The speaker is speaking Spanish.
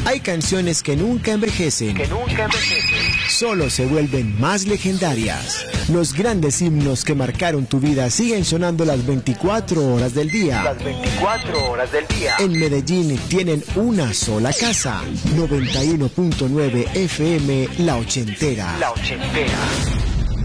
Hay canciones que nunca envejecen. Solo se vuelven más legendarias. Los grandes himnos que marcaron tu vida siguen sonando las 24 horas del día. En Medellín tienen una sola casa. 91.9 FM La Ochentera.